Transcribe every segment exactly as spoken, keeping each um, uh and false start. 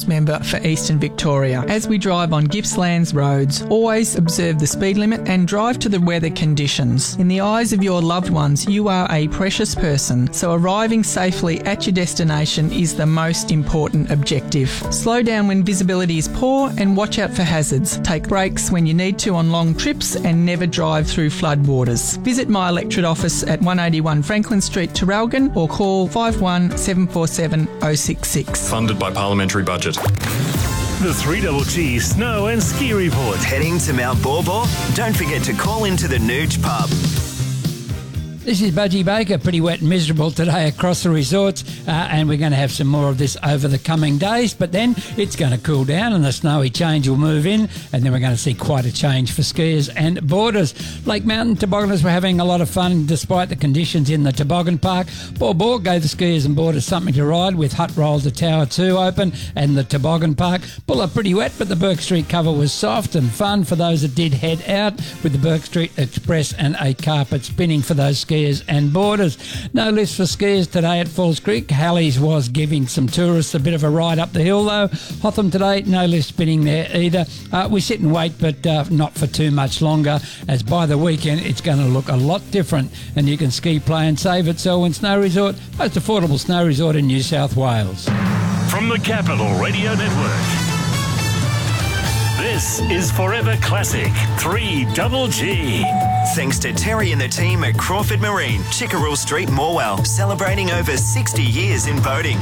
Nationals member for Eastern Victoria. As we drive on Gippsland's roads, always observe the speed limit and drive to the weather conditions. In the eyes of your loved ones, you are a precious person, so arriving safely at your destination is the most important objective. Slow down when visibility is poor and watch out for hazards. Take breaks when you need to on long trips and never drive through floodwaters. Visit my electorate office at one eighty-one Franklin Street, Terralgan, or call five one seven four seven oh six six. Funded by Parliamentary Budget. The three Double G Snow and Ski Report. Heading to Mount Baw? Don't forget to call into the Nooch Pub. This is Budgie Baker. Pretty wet and miserable today across the resorts, uh, and we're going to have some more of this over the coming days, but then it's going to cool down and the snowy change will move in, and then we're going to see quite a change for skiers and boarders. Lake Mountain tobogganers were having a lot of fun despite the conditions in the toboggan park. Baw Baw gave the skiers and boarders something to ride with Hut Roll to Tower two open and the toboggan park. Bulla pretty wet, but the Burke Street cover was soft and fun for those that did head out with the Burke Street Express and a carpet spinning for those skiers and boarders. No list for skiers today at Falls Creek. Halley's was giving some tourists a bit of a ride up the hill though. Hotham today, no list spinning there either. Uh, we sit and wait, but uh, not for too much longer, as by the weekend it's going to look a lot different, and you can ski, play and save at Selwyn Snow Resort, most affordable snow resort in New South Wales. From the Capital Radio Network, this is Forever Classic three Double G. Thanks to Terry and the team at Crawford Marine, Chickerell Street, Morwell, celebrating over sixty years in boating.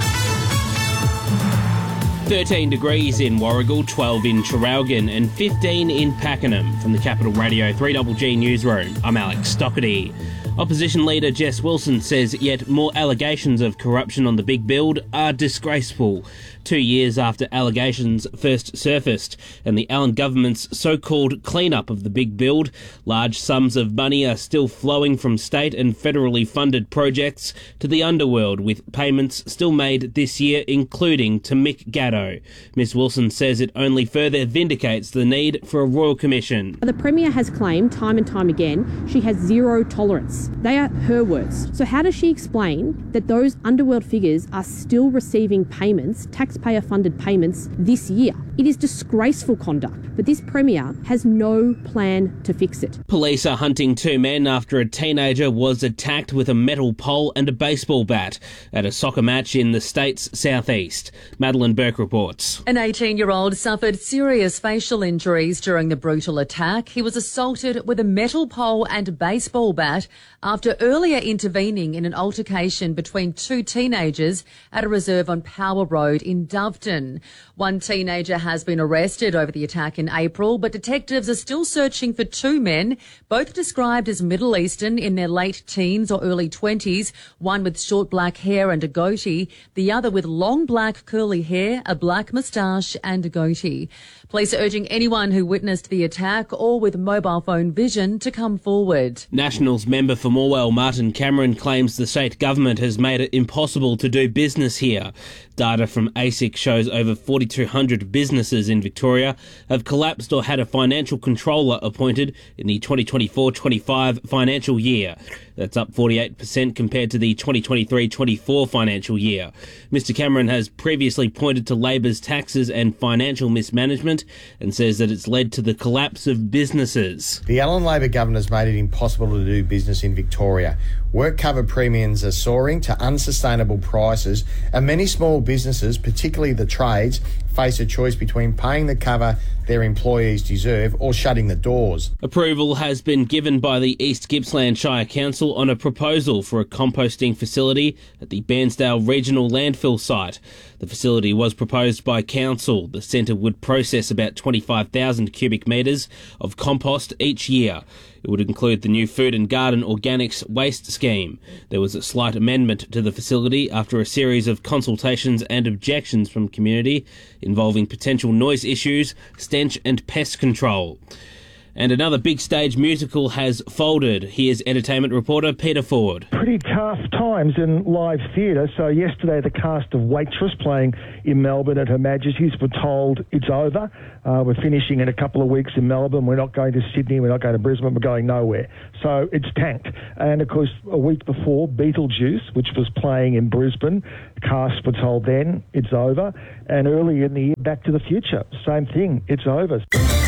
thirteen degrees in Warragul, twelve in Terralgan and fifteen in Pakenham. From the Capital Radio three Double G newsroom, I'm Alex Stockerty. Opposition leader Jess Wilson says yet more allegations of corruption on the big build are disgraceful. Two years after allegations first surfaced and the Allen government's so-called clean-up of the big build, large sums of money are still flowing from state and federally funded projects to the underworld, with payments still made this year, including to Mick Gatto. Miss Wilson says it only further vindicates the need for a royal commission. The Premier has claimed time and time again she has zero tolerance. They are her words. So how does she explain that those underworld figures are still receiving payments, taxpayer-funded payments, this year? It is disgraceful conduct, but this Premier has no plan to fix it. Police are hunting two men after a teenager was attacked with a metal pole and a baseball bat at a soccer match in the state's southeast. Madeline Burke reports. An eighteen-year-old suffered serious facial injuries during the brutal attack. He was assaulted with a metal pole and baseball bat after earlier intervening in an altercation between two teenagers at a reserve on Power Road in Doveton. One teenager has been arrested over the attack in April, but detectives are still searching for two men, both described as Middle Eastern, in their late teens or early twenties, one with short black hair and a goatee, the other with long black curly hair, a black moustache and a goatee. Police are urging anyone who witnessed the attack or with mobile phone vision to come forward. Nationals member for Morwell, Martin Cameron, claims the state government has made it impossible to do business here. Data from A S I C shows over forty-two hundred businesses in Victoria have collapsed or had a financial controller appointed in the twenty twenty-four twenty-five financial year. That's up forty-eight percent compared to the twenty twenty-three twenty-four financial year. Mister Cameron has previously pointed to Labor's taxes and financial mismanagement and says that it's led to the collapse of businesses. The Allen Labor government has made it impossible to do business in Victoria. Work cover premiums are soaring to unsustainable prices, and many small businesses, particularly the trades, face a choice between paying the cover their employees deserve or shutting the doors. Approval has been given by the East Gippsland Shire Council on a proposal for a composting facility at the Bairnsdale Regional Landfill site. The facility was proposed by Council. The centre would process about twenty-five thousand cubic metres of compost each year. It would include the new Food and Garden Organics waste scheme. There was a slight amendment to the facility after a series of consultations and objections from community involving potential noise issues, stench and pest control. And another big stage musical has folded. Here's entertainment reporter Peter Ford. Pretty tough times in live theatre. So yesterday the cast of Waitress playing in Melbourne at Her Majesty's were told it's over. Uh, we're finishing in a couple of weeks in Melbourne. We're not going to Sydney. We're not going to Brisbane. We're going nowhere. So it's tanked. And of course, a week before, Beetlejuice, which was playing in Brisbane, cast were told then it's over. And earlier in the year, Back to the Future, same thing, it's over.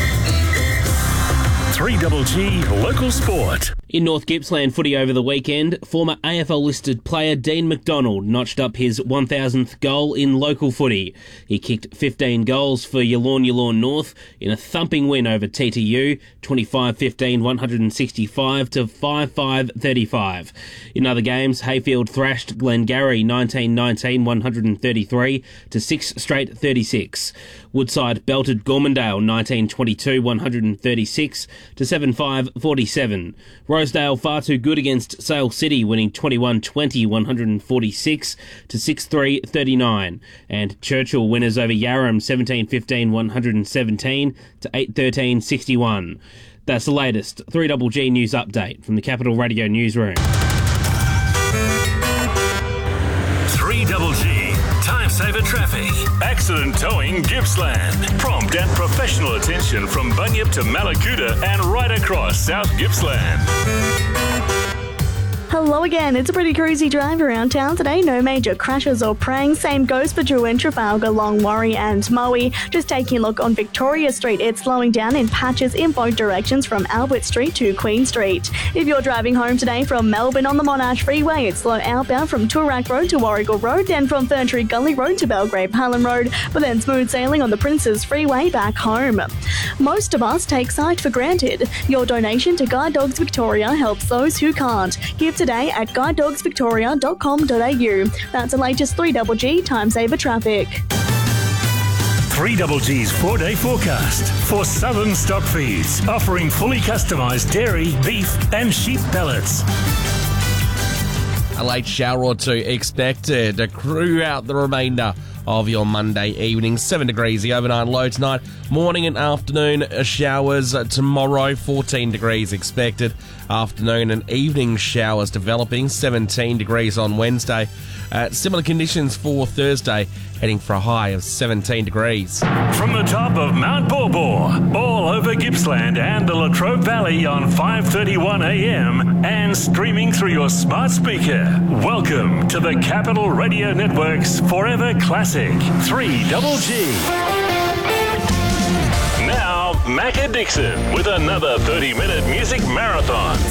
three G G Local Sport. In North Gippsland footy over the weekend, former A F L-listed player Dean McDonald notched up his one thousandth goal in local footy. He kicked fifteen goals for Yallourn Yallourn North in a thumping win over T T U, twenty-five fifteen, one sixty-five to five five thirty-five. In other games, Hayfield thrashed Glengarry nineteen nineteen, one thirty-three to six straight thirty-six. Woodside belted Gormandale nineteen twenty-two, one thirty-six to seven five forty-seven. Rosedale far too good against Sale City, winning twenty-one twenty, one forty-six to six three thirty-nine. And Churchill winners over Yarram seventeen fifteen, one seventeen to eight thirteen sixty-one. That's the latest three G G news update from the Capital Radio newsroom. three G G Time Saver Traffic. Accident Towing Gippsland. Prompt and professional attention from Bunyip to Malakuta and right across South Gippsland. Hello again. It's a pretty cruisy drive around town today. No major crashes or prangs. Same goes for Drew and Trafalgar, Longwarry and Maui. Just taking a look on Victoria Street, it's slowing down in patches in both directions from Albert Street to Queen Street. If you're driving home today from Melbourne on the Monash Freeway, it's slow outbound from Toorak Road to Warrigal Road, then from Fern Tree Gully Road to Belgrave Hallam Road, but then smooth sailing on the Princes Freeway back home. Most of us take sight for granted. Your donation to Guide Dogs Victoria helps those who can't. Give today at guide dogs victoria dot com dot a u. That's the latest three G G Time Saver Traffic. three G G's four-day forecast for Southern Stock Feeds, offering fully customised dairy, beef and sheep pellets. A late shower or two expected to crew out the remainder of your Monday evening. seven degrees the overnight low tonight. Morning and afternoon showers tomorrow. fourteen degrees expected. Afternoon and evening showers developing. seventeen degrees on Wednesday. Uh, similar conditions for Thursday, heading for a high of seventeen degrees. From the top of Mount Borbor, all over Gippsland and the Latrobe Valley on five thirty-one a m and streaming through your smart speaker. Welcome to the Capital Radio Network's Forever Classic three G G. Now, Macca Dixon with another thirty minute music marathon.